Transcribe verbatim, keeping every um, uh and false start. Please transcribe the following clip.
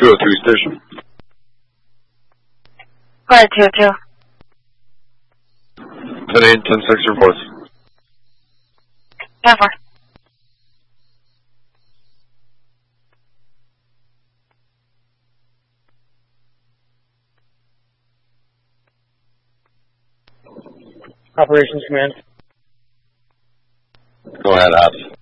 two oh two station. Go ahead, two oh two. ten eight, ten six reports. ten four. Operations Command. Go ahead, Ops.